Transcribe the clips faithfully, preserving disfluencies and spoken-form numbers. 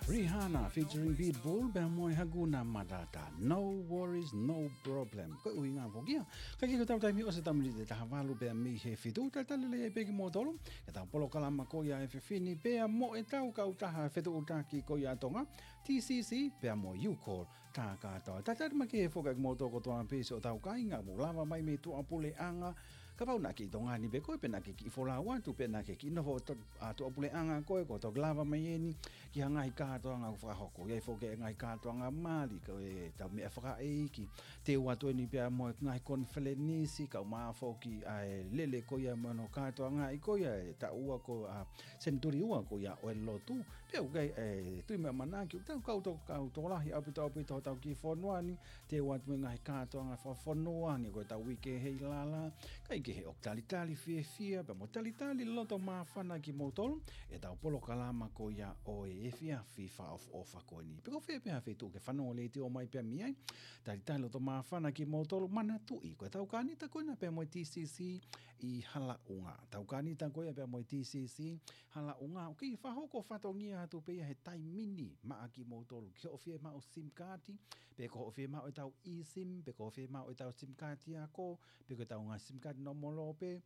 Rihanna featuring Pitbull Bemoy Haguna Matata. No worries, no problem. Ko uinga vogia. Kaki ko tau tai mi o se tamli de tahavalu be mi he fitu ta tale le pe ki motolo. Ka tau polo kala mako ya e fini be mo e tau ka utaha fetu utaki ko ya tonga. T C C be mo you call ta ka ta. Ta ta ma ke foka moto ko toa pe so tau ka inga mo lava mai me tu apule anga. Ka pau na ki tonga ni be ko pe na ki ki fola wa tu pe na ki ki no vo to tu apule anga ko ko to lava mai ni ki hanga i ka to nga fa hoko ye fo ke ngai ka to nga mali ko e ta me fa e ki te wa to ni pe mo ngai kon felenisi ka ma fo ki ai lele ko ya mono ka to nga i ko ya ta ua ko a senturi ua ko ya o lo tu pe o ke e tu me mana ki ta ka to ka to la hi apito apito ta ki fo no ani te wa to ngai ka to nga fo fo no ani ko ta wike he lala kai ke he o tali tali fie fie pe mo tali tali lo to ma fana ki motol e ta polo kalama ko ya o e fia fifa of ofa ko ni pe ko fe pe fe tu ke fano le ti o mai pe mi ai tali tali lo to ma fana ki motol mana tu i ko ta kani ta ko na pe mo T C C i hala unga ta kani ta ko ya pe mo T C C hala unga o ki fa hoko fatongia tu pe he tai mini ma ki motol ke o fe ma o sim card pe ko o fe ma o ta e sim pe ko o fe ma o ta sim card ya ko pe ko ta unga sim card no molope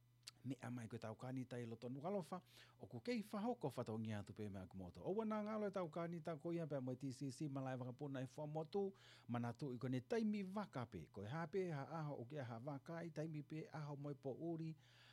me amai ko tau kani tai lo tonu kalofa o ku kei fa hoko fatongia tu pe me moto o wana ngalo tau kani ta ko ia pe mo T C C malai vaka pona i fo motu manatu i ko ne taimi vaka pe ko ha pe ha aho o ke ha vaka i taimi pe aho mo po uri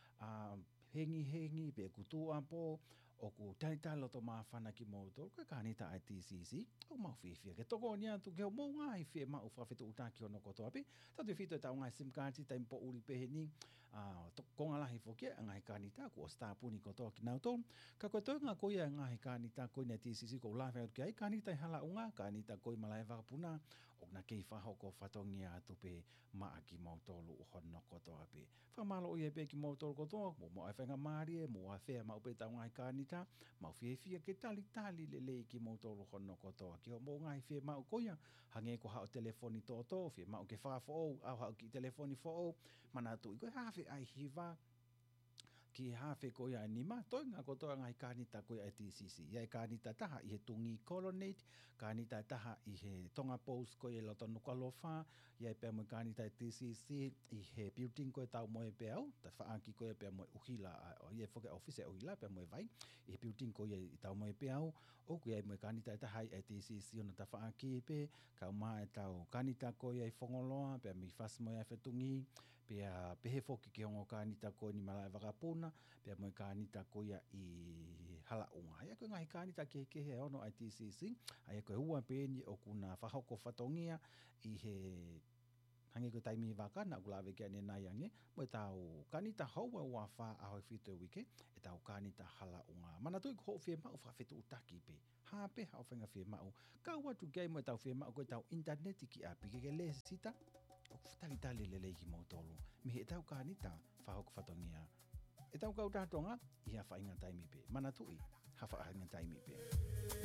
a hengi hengi pe kutu apo o ku tai tai lo to ma fana ki moto ko kani ta I T C C o ma fi fi ke to ko nia tu ke mo ngai fi ma u fa fitu utaki ono ko to ape ta te fito ta ngai sim card ta po uri pe ni a to ko ngala hi fo ke ngai kani ta ko sta puni ko to ki na to ka ko to nga ko ya ngai kani ta ko ne T C C ko la fa ke ai kani ta hala unga kani ta ko malai va puna o na ke fa ho ko fatongia tu pe ma ki moto lu hono ko to ape fa malo ye pe ki moto ko to mo mo fa nga mari mo fa ma pe ta ngai kani ta ma fie fie ke tali tali le le ki mo tolo hono ko to ki mo ngai fie ma ko ya hange ko ha o telefoni to to fie ma ke fa fo au ha ki telefoni fo mana tu ko ha fe ai hiva ki hafe ko ya ni ma to nga ko to ngai kani ta ko I T C C ya kani ta ta i he tungi colonnade kani ta ta i he tonga post ko e lo to no kalofa ya pe mo kani ta T C C i he building ko ta mo e pe au ta fa ki ko e pe mo uhila o ye fo ke office o ila pe mo vai i building ko e ta mo e pe au o ko e mo kani ta ta I T C C ona ta fa ki pe ka ma e ta kani ta ko e fongolo pe mi fas mo e fe tungi pe a pe he fo ki ke ngo kani ta ko ni mala vakapuna pe mo kani ta ko ya i hala unga ya ko ngai kani ta ke ke he ono I T C C ai ko hua pe ni o kuna fa hoko fatongia i he hangi ko taimi vaka na kula ve ke ne na yange mo tau kani ta hawa wa fa a ho fite wike e tau kani ta hala unga mana tu ko fe ma fa fitu utaki pe ha pe ha fenga fe ma ka wa tu game tau fe ma ko tau internet ki api ke le sita o tali tali le le ki mo tolu mi he tau kani ta fa hoko fatongia e tau ka utatonga i ha fa inga taimi pe mana tu i ha fa inga taimi pe